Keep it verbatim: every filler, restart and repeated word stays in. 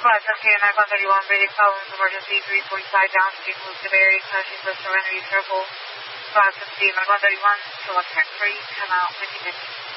Class M K nine one thirty-one, radio problems, emergency three forty-five downstream, move to Berry, crashing the Serenity Circle. Class M K nine one thirty-one, select track three, come out fifty fifty.